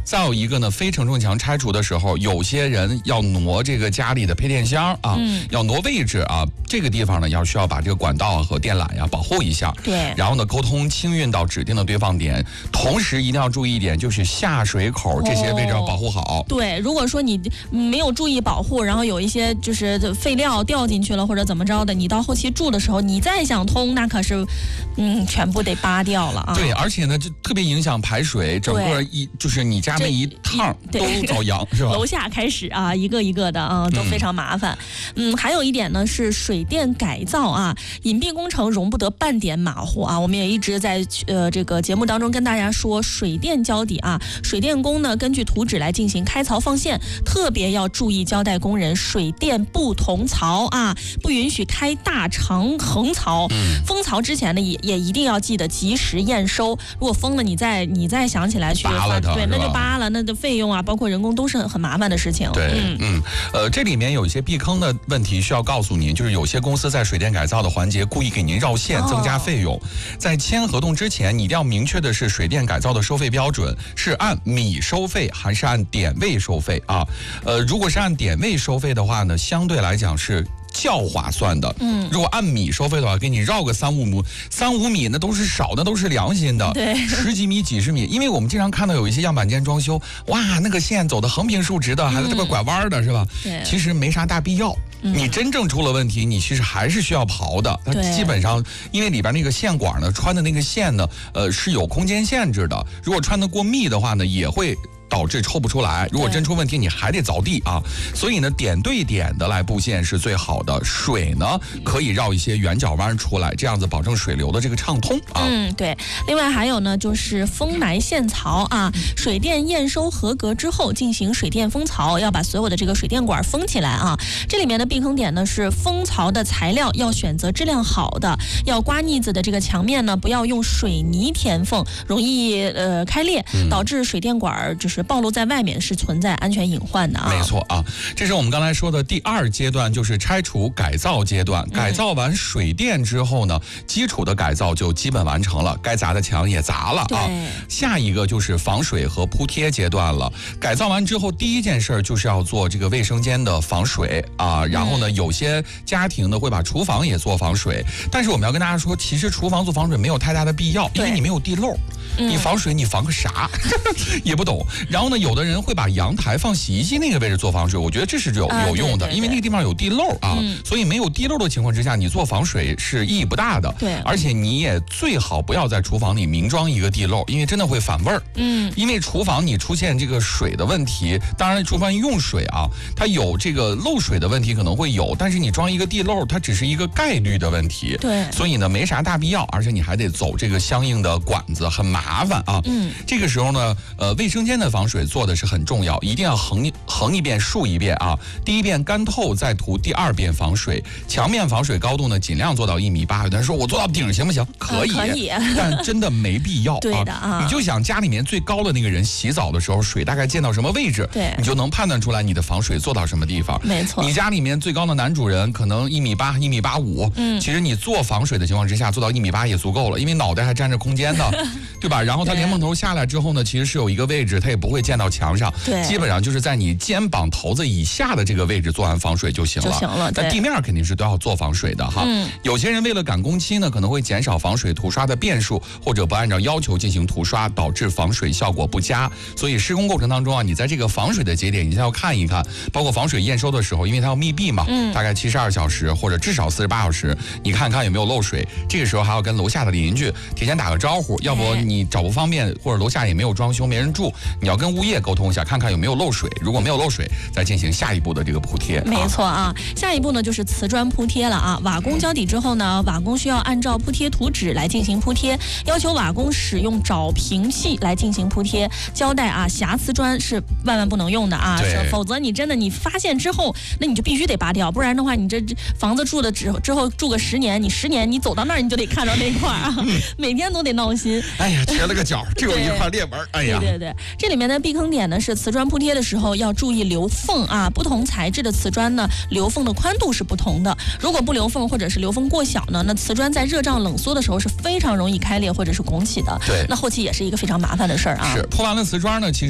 再有一个呢，非承重墙拆除的时候，有些人要挪这个家里的配电箱啊，要挪位置啊，这个地方呢需要把这个管道和电缆保护一下。 对。 然后呢，沟通清运到指定的堆放点，同时一定要注意一点，就是下水口这些位置要保护好。 对，如果说你没有注意保护，然后有一些就是废料掉进去了或者怎么着的，你到后期住的时候，你再想通，那可是全部得扒掉了啊。 对，而且呢，就特别影响排水，整个就是你家那一趟都遭殃，是吧？ 楼下开始啊，一个一个的啊，都非常麻烦。还有一点呢是水电改造啊，隐蔽工程容不得半点马虎啊。我们也一直在这个节目当中跟大家说，水电交底啊，水电工呢根据图纸来进行开槽放线，特别要注意交代工人水电不同槽啊，不允许开大长横槽。封槽之前呢也一定要记得及时验收，如果封了你再想起来去对，那就扒了，那的费用啊，包括人工都是很麻烦的事情。 对，这里面有一些避坑的问题需要告诉您，就是有些公司在水电改造的环节故意给您绕线，增加费用。在签合同之前，你一定要明确的是水电改造的收费标准是按米收费还是按点位收费啊？如果是按点位收费的话呢，相对来讲是较划算的。如果按米收费的话，给你绕个3、5米，那都是少的，都是良心的。 对 ，10几米、几十米，因为我们经常看到有一些样板间装修，哇，那个线走的横平竖直的，还在这边拐弯的，是吧？ 对， 其实没啥大必要。你真正出了问题，你其实还是需要刨的。它基本上，因为里边那个线管呢，穿的那个线呢，是有空间限制的。如果穿得过密的话呢，也会导致抽不出来。如果真出问题，你还得凿地啊。所以呢，点对点的来布线是最好的。水呢，可以绕一些圆角弯出来，这样子保证水流的这个畅通啊。 对。另外还有呢，就是封埋线槽啊，水电验收合格之后进行水电封槽，要把所有的这个水电管封起来啊。这里面的避坑点呢是封槽的材料要选择质量好的，要刮腻子的这个墙面呢不要用水泥填缝，容易开裂，导致水电管就是暴露在外面，是存在安全隐患的啊。 没错啊，这是我们刚才说的第2阶段，就是拆除改造阶段。改造完水电之后呢，基础的改造就基本完成了，该砸的墙也砸了啊。下一个就是防水和铺贴阶段了。改造完之后，第一件事就是要做这个卫生间的防水啊。然后呢，有些家庭呢会把厨房也做防水，但是我们要跟大家说，其实厨房做防水没有太大的必要，因为你没有地漏。你防水你防个啥也不懂。然后呢，有的人会把阳台放洗衣机那个位置做防水，我觉得这是有用的，因为那个地方有地漏啊。所以没有地漏的情况之下，你做防水是意义不大的。 对， 而且你也最好不要在厨房里明装一个地漏，因为真的会反味儿。因为厨房你出现这个水的问题，当然厨房用水啊，它有这个漏水的问题可能会有，但是你装一个地漏，它只是一个概率的问题。 对， 所以呢没啥大必要，而且你还得走这个相应的管子，很麻烦啊。这个时候呢，卫生间的防水做的是很重要，一定要横一遍竖一遍啊。第一遍干透，再涂第2遍防水。墙面防水高度呢，尽量做到1.8米。有的人说我做到顶行不行？可以，但真的没必要。 对的啊， 你就想家里面最高的那个人洗澡的时候，水大概溅到什么位置， 对， 你就能判断出来你的防水做到什么地方。 没错， 你家里面最高的男主人可能1.8米、1.85米，其实你做防水的情况之下，做到1.8米也足够了，因为脑袋还占着空间呢，对吧？然后它莲蓬头下来之后呢，其实是有一个位置，它也不会溅到墙上， 对， 基本上就是在你肩膀头子以下的这个位置做完防水就行了。但地面肯定是都要做防水的哈。有些人为了赶工期呢，可能会减少防水涂刷的遍数，或者不按照要求进行涂刷，导致防水效果不佳。所以施工过程当中啊，你在这个防水的节点，你要看一看，包括防水验收的时候，因为它要密闭嘛，大概72小时或者至少48小时，你看看有没有漏水。这个时候还要跟楼下的邻居提前打个招呼，要不你找不方便，或者楼下也没有装修没人住，你要跟物业沟通一下，看看有没有漏水。如果没有漏水，再进行下一步的这个铺贴。 没错啊，下一步呢就是瓷砖铺贴了啊。瓦工交底之后呢，瓦工需要按照铺贴图纸来进行铺贴，要求瓦工使用找平器来进行铺贴。胶带啊，瑕疵砖是万万不能用的啊，否则你真的你发现之后，那你就必须得拔掉，不然的话，你这房子住的之后住个10年，你10年你走到那儿你就得看到那块啊，每天都得闹心。 哎呀，缺了个角，就有一块裂纹。哎呀， 对，这里面的避坑点呢是瓷砖铺贴的时候要注意留缝啊，不同材质的瓷砖呢留缝的宽度是不同的，如果不留缝或者是留缝过小呢，那瓷砖在热胀冷缩的时候是非常容易开裂或者是拱起的。 对， 那后期也是一个非常麻烦的事儿啊。 是铺完了瓷砖呢，其实